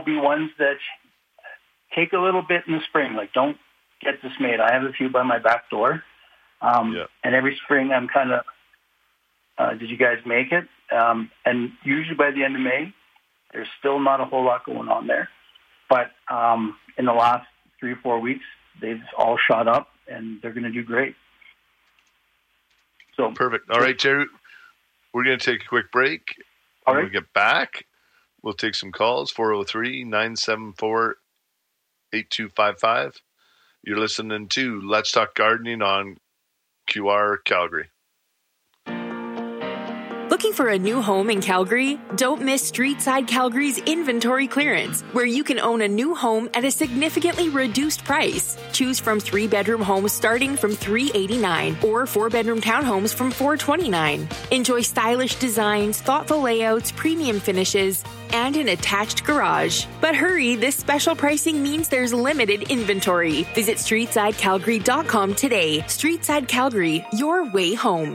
will be ones that take a little bit in the spring. Like, don't get dismayed. I have a few by my back door. And every spring I'm kind of, did you guys make it? And usually by the end of May, there's still not a whole lot going on there. But in the last 3 or 4 weeks, they've all shot up, and they're going to do great. So perfect. All right, Jerry, we're going to take a quick break. All right. When we get back, we'll take some calls, 403-974-8255. You're listening to Let's Talk Gardening on QR Calgary. Looking for a new home in Calgary? Don't miss Streetside Calgary's inventory clearance, where you can own a new home at a significantly reduced price. Choose from 3-bedroom homes starting from $389 or 4-bedroom townhomes from $429. Enjoy stylish designs, thoughtful layouts, premium finishes, and an attached garage. But hurry, this special pricing means there's limited inventory. Visit StreetsideCalgary.com today. Streetside Calgary, your way home.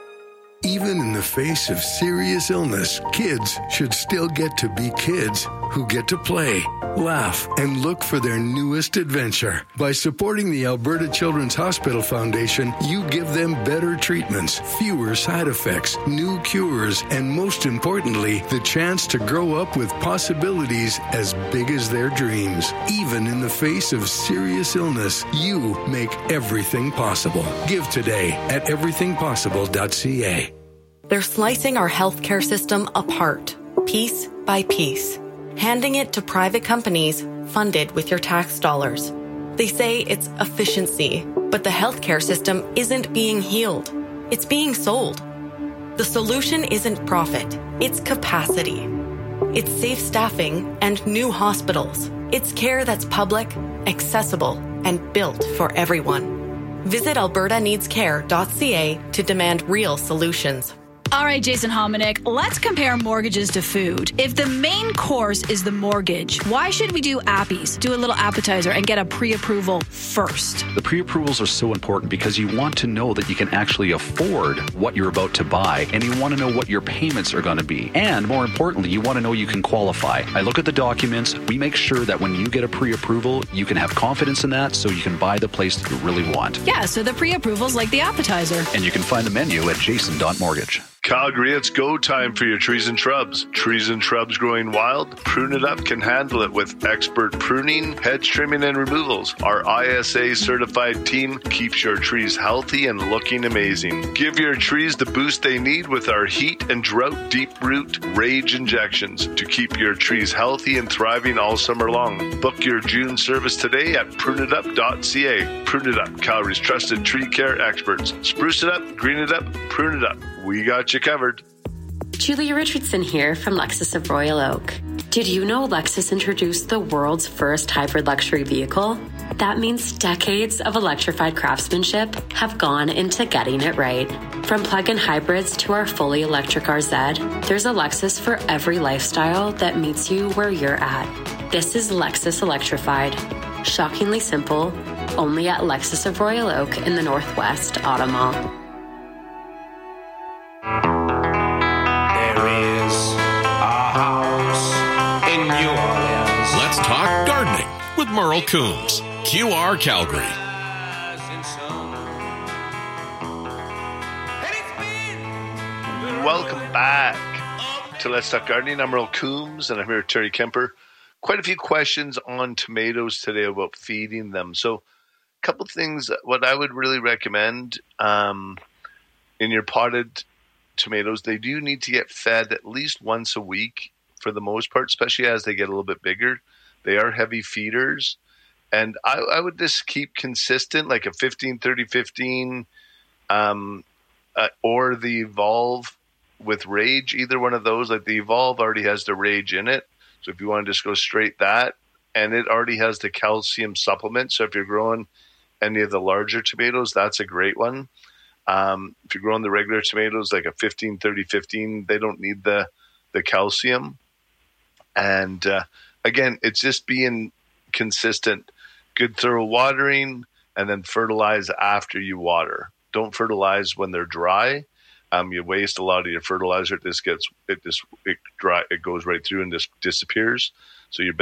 Even in the face of serious illness, kids should still get to be kids who get to play, laugh, and look for their newest adventure. By supporting the Alberta Children's Hospital Foundation, you give them better treatments, fewer side effects, new cures, and most importantly, the chance to grow up with possibilities as big as their dreams. Even in the face of serious illness, you make everything possible. Give today at everythingpossible.ca. They're slicing our healthcare system apart, piece by piece, handing it to private companies funded with your tax dollars. They say it's efficiency, but the healthcare system isn't being healed. It's being sold. The solution isn't profit, it's capacity. It's safe staffing and new hospitals. It's care that's public, accessible, and built for everyone. Visit albertaneedscare.ca to demand real solutions. All right, Jason Hominick, let's compare mortgages to food. If the main course is the mortgage, why should we do appies, do a little appetizer, and get a pre-approval first? The pre-approvals are so important because you want to know that you can actually afford what you're about to buy, and you want to know what your payments are going to be. And more importantly, you want to know you can qualify. I look at the documents. We make sure that when you get a pre-approval, you can have confidence in that so you can buy the place that you really want. Yeah, so the pre-approval's like the appetizer. And you can find the menu at jason.mortgage. Calgary, it's go time for your trees and shrubs. Trees and shrubs growing wild? Prune It Up can handle it with expert pruning, hedge trimming, and removals. Our ISA certified team keeps your trees healthy and looking amazing. Give your trees the boost they need with our heat and drought deep root rage injections to keep your trees healthy and thriving all summer long. Book your June service today at pruneitup.ca. Prune It Up, Calgary's trusted tree care experts. Spruce it up, green it up, prune it up. We got you covered. Julia Richardson here from Lexus of Royal Oak. Did you know Lexus introduced the world's first hybrid luxury vehicle? That means decades of electrified craftsmanship have gone into getting it right. From plug-in hybrids to our fully electric RZ, there's a Lexus for every lifestyle that meets you where you're at. This is Lexus Electrified. Shockingly simple, only at Lexus of Royal Oak in the Northwest Auto Mall. Let's Talk Gardening with Merle Coombs, QR Calgary. Welcome back to Let's Talk Gardening. I'm Merle Coombs, and I'm here with Terry Kemper. Quite a few questions on tomatoes today about feeding them. So a couple things, what I would really recommend in your potted tomatoes, they do need to get fed at least once a week for the most part, especially as they get a little bit bigger. They are heavy feeders. And I would just keep consistent, like a 15-30-15 or the Evolve with Rage, either one of those. Like the Evolve already has the Rage in it. So if you want to just go straight that, and it already has the calcium supplement. So if you're growing any of the larger tomatoes, that's a great one. If you're growing the regular tomatoes, like a 15-30-15, they don't need the calcium. And again, it's just being consistent, good thorough watering, and then fertilize after you water. Don't fertilize when they're dry. You waste a lot of your fertilizer. It goes right through and just disappears. So you're